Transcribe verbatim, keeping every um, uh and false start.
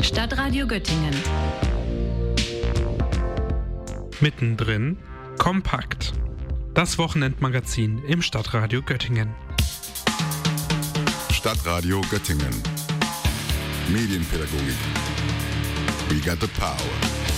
Stadtradio Göttingen. Mittendrin kompakt. Das Wochenendmagazin im Stadtradio Göttingen. Stadtradio Göttingen. Medienpädagogik. We got the power.